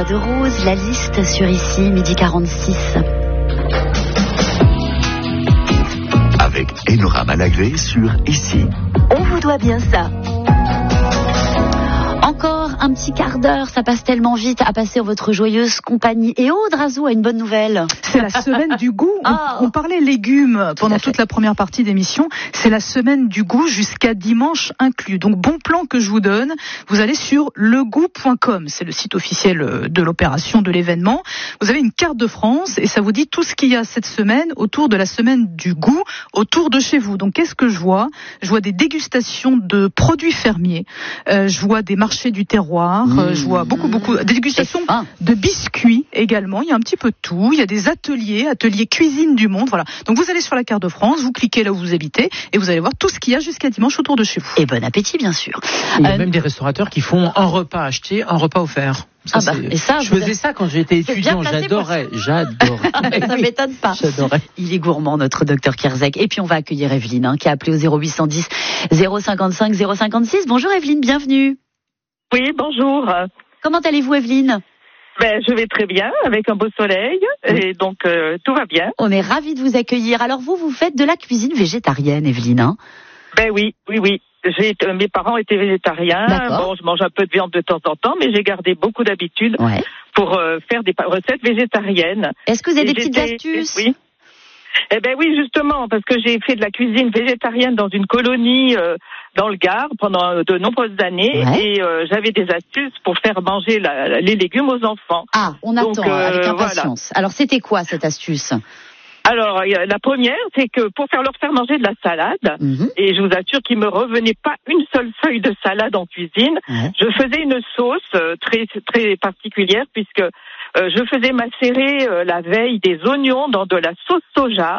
Voix de Rose, la liste sur Ici, midi 46. Avec Enora Malagré sur Ici. On vous doit bien ça. Encore un petit quart d'heure, ça passe tellement vite, à passer en votre joyeuse compagnie. Et Aude Razou a une bonne nouvelle. C'est la semaine du goût. On parlait légumes pendant toute la première partie d'émission. C'est la semaine du goût jusqu'à dimanche inclus. Donc bon plan que je vous donne. Vous allez sur legout.com. C'est le site officiel de l'opération, de l'événement. Vous avez une carte de France et ça vous dit tout ce qu'il y a cette semaine autour de la semaine du goût, autour de chez vous. Donc qu'est-ce que je vois ? Je vois des dégustations de produits fermiers. Je vois des marchés du terroir. Je vois beaucoup des dégustations de biscuits également. Il y a un petit peu de tout. Il y a des ateliers cuisine du monde. Voilà. Donc vous allez sur la carte de France, vous cliquez là où vous habitez et vous allez voir tout ce qu'il y a jusqu'à dimanche autour de chez vous. Et bon appétit bien sûr. Il y a même des restaurateurs qui font un repas acheté, un repas offert. Et ça, je faisais ça quand j'étais étudiant, j'adorais. Ça m'étonne pas. J'adorais. Il est gourmand, notre docteur Kierzek. Et puis on va accueillir Evelyne, qui a appelé au 0810 055 056. Bonjour Evelyne, bienvenue. Oui, bonjour. Comment allez-vous Evelyne ? Je vais très bien, avec un beau soleil, et donc tout va bien. On est ravis de vous accueillir. Alors vous faites de la cuisine végétarienne, Evelyne, hein ? Oui. Mes parents étaient végétariens. D'accord. Bon, je mange un peu de viande de temps en temps, mais j'ai gardé beaucoup d'habitude pour faire des recettes végétariennes. Est-ce que vous avez des petites astuces ? Oui. Oui, justement, parce que j'ai fait de la cuisine végétarienne dans une colonie dans le Gard pendant de nombreuses années et j'avais des astuces pour faire manger les légumes aux enfants. Ah, on attend avec impatience. Voilà. Alors, c'était quoi cette astuce ? Alors, la première, c'est que pour leur faire manger de la salade, et je vous assure qu'il me revenait pas une seule feuille de salade en cuisine, je faisais une sauce très très particulière puisque je faisais macérer la veille des oignons dans de la sauce soja.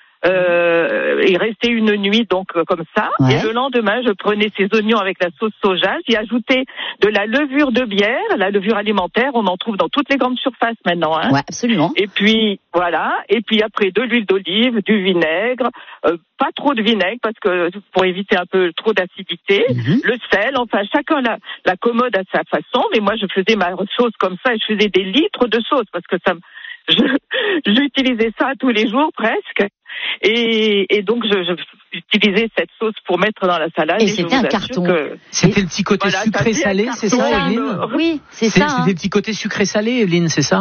Il restait une nuit donc comme ça et le lendemain je prenais ces oignons avec la sauce soja, j'y ajoutais de la levure de bière, la levure alimentaire, on en trouve dans toutes les grandes surfaces maintenant Ouais, absolument. Et puis voilà, et puis après de l'huile d'olive, du vinaigre, pas trop de vinaigre parce que pour éviter un peu trop d'acidité, le sel, enfin chacun la commode à sa façon, mais moi je faisais ma sauce comme ça et je faisais des litres de sauce parce que j'utilisais ça tous les jours presque. Et donc j'utilisais cette sauce pour mettre dans la salade. Et c'était un carton. C'était le petit côté sucré-salé, c'est ça, Evelyne ? Oui, c'est ça. C'était le petit côté sucré-salé, Evelyne, c'est ça ?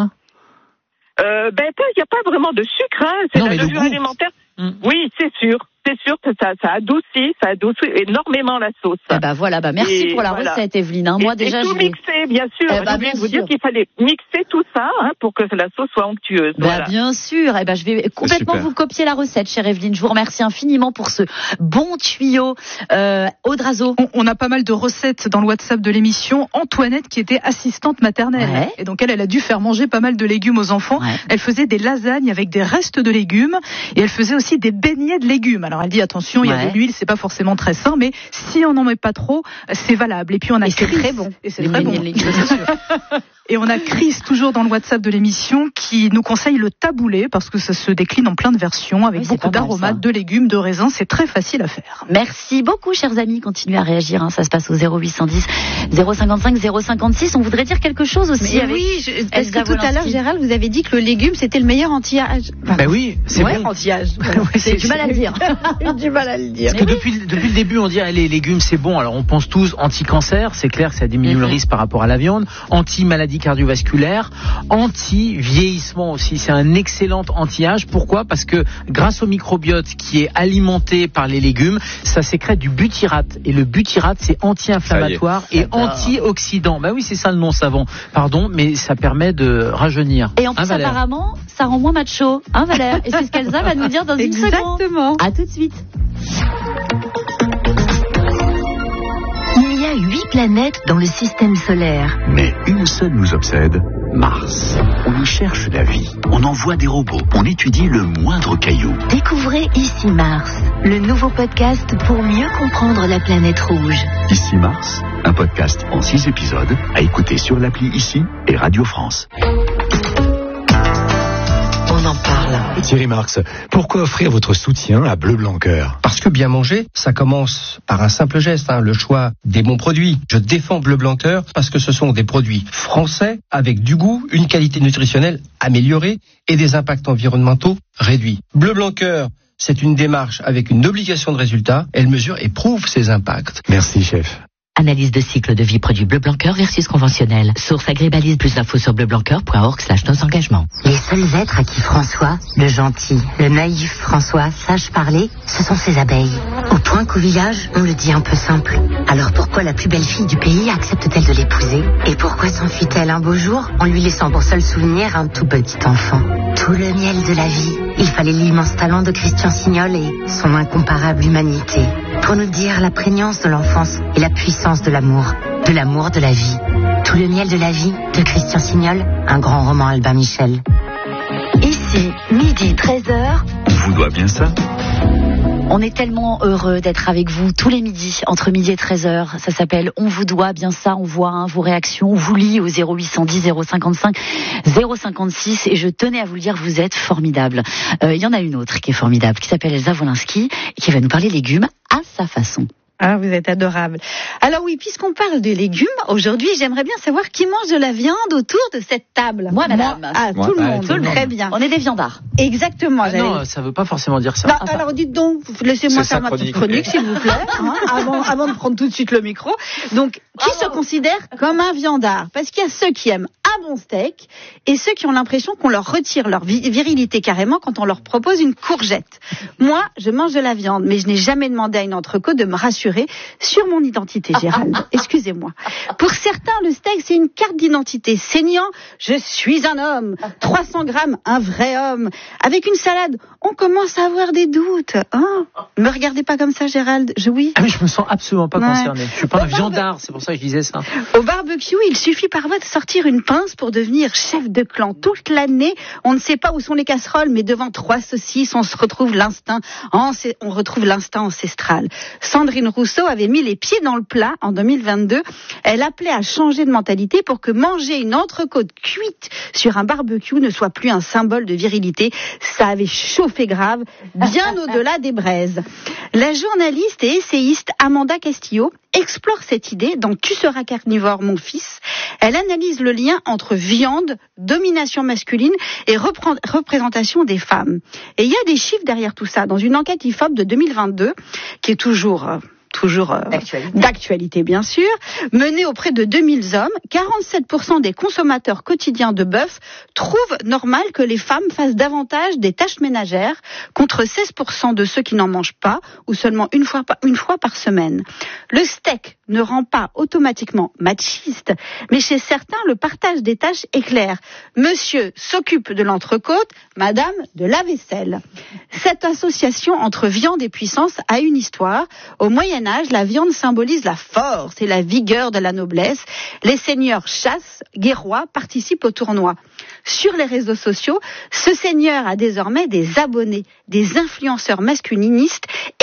Il n'y a pas vraiment de sucre, c'est la levure alimentaire. Oui, c'est sûr que ça adoucit énormément la sauce. Merci pour la recette, Evelyne. Moi déjà, tout mixer, bien sûr. J'ai oublié de vous dire qu'il fallait mixer tout ça pour que la sauce soit onctueuse. Bien sûr. Je vais complètement vous copier la recette, chère Evelyne. Je vous remercie infiniment pour ce bon tuyau. Aude Razou. On a pas mal de recettes dans le WhatsApp de l'émission. Antoinette, qui était assistante maternelle, et donc elle a dû faire manger pas mal de légumes aux enfants. Elle faisait des lasagnes avec des restes de légumes et elle faisait aussi des beignets de légumes. Alors elle dit attention, il y a de l'huile, c'est pas forcément très sain, mais si on n'en met pas trop, c'est valable. Et puis on a c'est très bon. Et c'est très bon. C'est sûr. Et on a Chris, toujours dans le WhatsApp de l'émission, qui nous conseille le taboulé, parce que ça se décline en plein de versions, avec beaucoup d'aromates, de légumes, de raisins. C'est très facile à faire. Merci beaucoup, chers amis. Continuez à réagir. Ça se passe au 0810 055 056. On voudrait dire quelque chose aussi. Est-ce que tout à l'heure, Gérald, vous avez dit que le légume, c'était le meilleur anti-âge ? Oui, c'est bon. Anti-âge. C'est du mal à le dire. Du mal à le dire. Parce que depuis le début, on dit les légumes, c'est bon. Alors on pense tous anti-cancer, c'est clair que ça diminue le risque par rapport à la viande. Anti-maladie cardiovasculaire, anti-vieillissement aussi. C'est un excellent anti-âge. Pourquoi ? Parce que grâce au microbiote qui est alimenté par les légumes, ça sécrète du butyrate. Et le butyrate, c'est anti-inflammatoire et antioxydant. Oui, c'est ça le nom savant. Pardon, mais ça permet de rajeunir. Et en plus, apparemment, ça rend moins macho. Valère ? Et c'est ce qu'Elsa va nous dire dans une seconde. Exactement. À tout de suite. Il y a 8 planètes dans le système solaire. Mais une seule nous obsède, Mars. On y cherche la vie, on envoie des robots, on étudie le moindre caillou. Découvrez Ici Mars, le nouveau podcast pour mieux comprendre la planète rouge. Ici Mars, un podcast en 6 épisodes à écouter sur l'appli Ici et Radio France. On on en parle. Thierry Marx, pourquoi offrir votre soutien à Bleu Blanc Cœur ? Parce que bien manger, ça commence par un simple geste, le choix des bons produits. Je défends Bleu Blanc Cœur parce que ce sont des produits français avec du goût, une qualité nutritionnelle améliorée et des impacts environnementaux réduits. Bleu Blanc Cœur, c'est une démarche avec une obligation de résultat. Elle mesure et prouve ses impacts. Merci, chef. Analyse de cycle de vie produit Bleu Blanc Cœur versus conventionnel. Source Agribalise, plus d'infos sur bleublancœur.org/nos engagements. Les seuls êtres à qui François, le gentil, le naïf François, sache parler, ce sont ses abeilles. Au point qu'au village, on le dit un peu simple. Alors pourquoi la plus belle fille du pays accepte-t-elle de l'épouser? Et pourquoi s'enfuit-elle un beau jour en lui laissant pour seul souvenir un tout petit enfant? Tout le miel de la vie. Il fallait l'immense talent de Christian Signol et son incomparable humanité pour nous dire la prégnance de l'enfance et la puissance de l'amour de la vie. Tout le miel de la vie de Christian Signol, un grand roman Albin Michel. Ici, midi 13h. On vous doit bien ça. On est tellement heureux d'être avec vous tous les midis, entre midi et 13h. Ça s'appelle On vous doit bien ça. On voit vos réactions. On vous lit au 0810 055 056. Et je tenais à vous le dire, vous êtes formidables. Il y en a une autre qui est formidable, qui s'appelle Elsa Wolinski, et qui va nous parler légumes à sa façon. Ah, vous êtes adorable. Alors oui, puisqu'on parle de légumes, aujourd'hui, j'aimerais bien savoir qui mange de la viande autour de cette table. Moi, madame. Tout le monde. Très bien. On est des viandards. Exactement. Non, ça veut pas forcément dire ça. Non, alors dites donc, laissez-moi faire ma petite chronique, s'il vous plaît, avant de prendre tout de suite le micro. Donc, qui se considère comme un viandard? Parce qu'il y a ceux qui aiment un bon steak et ceux qui ont l'impression qu'on leur retire leur virilité carrément quand on leur propose une courgette. Moi, je mange de la viande, mais je n'ai jamais demandé à une entrecôte de me rassurer sur mon identité, Gérald. Excusez-moi. Pour certains, le steak, c'est une carte d'identité. Saignant, je suis un homme. 300 grammes, un vrai homme. Avec une salade, on commence à avoir des doutes. Me regardez pas comme ça, Gérald. Oui. Ah mais je me sens absolument pas concerné. Je suis pas un viandard, c'est pour ça que je disais ça. Au barbecue, il suffit parfois de sortir une pince pour devenir chef de clan. Toute l'année, on ne sait pas où sont les casseroles, mais devant 3 saucisses, on retrouve l'instinct ancestral. Sandrine Rousseau avait mis les pieds dans le plat en 2022. Elle appelait à changer de mentalité pour que manger une entrecôte cuite sur un barbecue ne soit plus un symbole de virilité. Ça avait chauffé grave, bien au-delà des braises. La journaliste et essayiste Amanda Castillo explore cette idée dans Tu seras carnivore, mon fils. Elle analyse le lien entre viande, domination masculine et représentation des femmes. Et il y a des chiffres derrière tout ça. Dans une enquête IFOP de 2022, qui est toujours d'actualité bien sûr, menée auprès de 2000 hommes, 47% des consommateurs quotidiens de bœuf trouvent normal que les femmes fassent davantage des tâches ménagères, contre 16% de ceux qui n'en mangent pas, ou seulement une fois par semaine. Le steak ne rend pas automatiquement machiste, mais chez certains, le partage des tâches est clair. Monsieur s'occupe de l'entrecôte, madame de la vaisselle. Cette association entre viande et puissance a une histoire. Au Moyen-Âge, la viande symbolise la force et la vigueur de la noblesse. Les seigneurs chassent, guerrois participent au tournoi. Sur les réseaux sociaux, ce seigneur a désormais des abonnés, des influenceurs masculinistes